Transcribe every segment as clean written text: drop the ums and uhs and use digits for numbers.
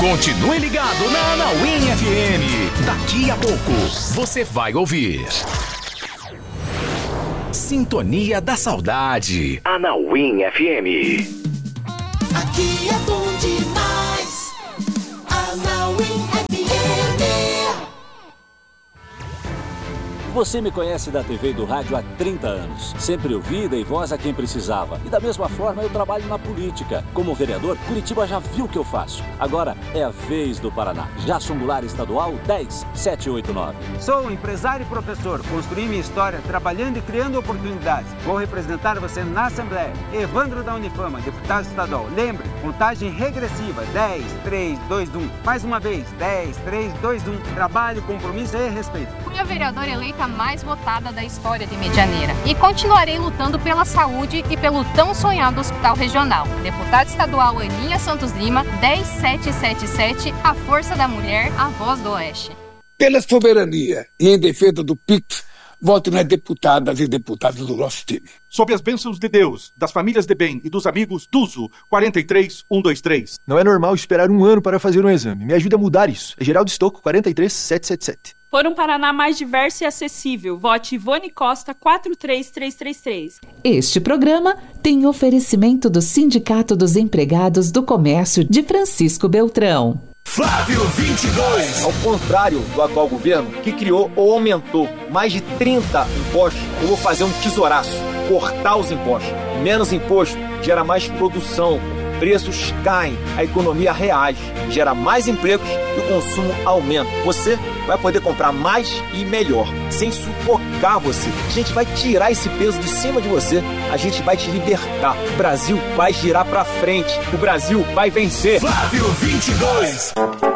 Continue ligado na Anauim FM. Daqui a pouco você vai ouvir Sintonia da Saudade. Anauim FM. Aqui é bom demais. Anauim FM. Você me conhece da TV e do rádio há 30 anos. Sempre ouvi, dei voz a quem precisava. E da mesma forma eu trabalho na política. Como vereador, Curitiba já viu o que eu faço. Agora é a vez do Paraná. Jason Goulart Estadual 10789. Sou empresário e professor. Construí minha história trabalhando e criando oportunidades. Vou representar você na Assembleia. Evandro da Unifama, deputado estadual. Lembre, contagem regressiva. 10, 3, 2, 1. Mais uma vez. 10, 3, 2, 1. Trabalho, compromisso e respeito. Fui a vereadora eleita mais votada da história de Medianeira e continuarei lutando pela saúde e pelo tão sonhado hospital regional. Deputada estadual Aninha Santos Lima, 10777, a força da mulher, a voz do Oeste. Pela soberania e em defesa do PIX, vote nas deputadas e deputados do nosso time. Sob as bênçãos de Deus, das famílias de bem e dos amigos, Tuzo, 43123. Não é normal esperar um ano para fazer um exame. Me ajuda a mudar isso. É Geraldo Stocco, 43777. Por um Paraná mais diverso e acessível, vote Ivone Costa 43333. Este programa tem oferecimento do Sindicato dos Empregados do Comércio de Francisco Beltrão. Flávio 22. Ao contrário do atual governo, que criou ou aumentou mais de 30 impostos, eu vou fazer um tesouraço, cortar os impostos. Menos imposto gera mais produção, preços caem, a economia reage, gera mais empregos e o consumo aumenta. Você vai poder comprar mais e melhor, sem sufocar você. A gente vai tirar esse peso de cima de você, a gente vai te libertar. O Brasil vai girar pra frente, o Brasil vai vencer. Flávio 22.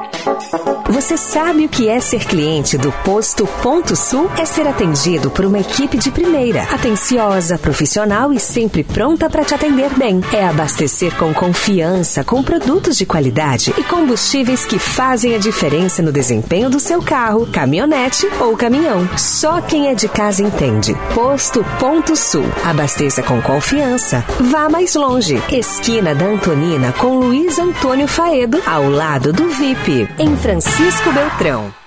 Você sabe o que é ser cliente do Posto Ponto Sul? É ser atendido por uma equipe de primeira, atenciosa, profissional e sempre pronta para te atender bem. É abastecer com confiança, com produtos de qualidade e combustíveis que fazem a diferença no desempenho do seu carro, caminhonete ou caminhão. Só quem é de casa entende. Posto Ponto Sul. Abasteça com confiança. Vá mais longe. Esquina da Antonina com Luiz Antônio Faedo, ao lado do VIP, em Francisco Beltrão.